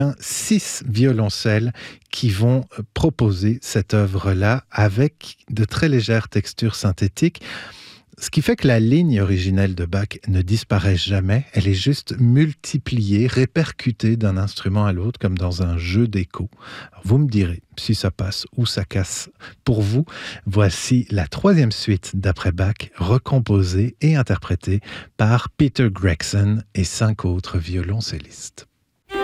6 violoncelles qui vont proposer cette œuvre-là avec de très légères textures synthétiques. Ce qui fait que la ligne originelle de Bach ne disparaît jamais, elle est juste multipliée, répercutée d'un instrument à l'autre comme dans un jeu d'écho. Vous me direz si ça passe ou ça casse pour vous. Voici la 3e suite d'après Bach, recomposée et interprétée par Peter Gregson et 5 autres violoncellistes.